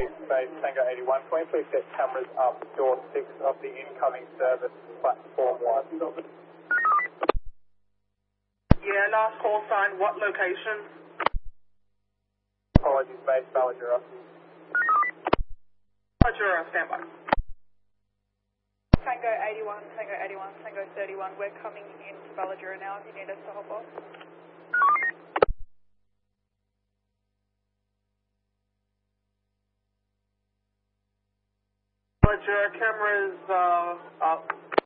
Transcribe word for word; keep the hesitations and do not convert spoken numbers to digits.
Base Tango eighty-one, can we please set cameras up door six of the incoming service platform one? Yeah, last call sign, what location? Apologies, base Ballajura. Ballajura, standby. Tango eighty-one, Tango eighty-one, Tango thirty-one, we're coming into Ballajura now if you need us to hop off. Ballajura, cameras uh, up.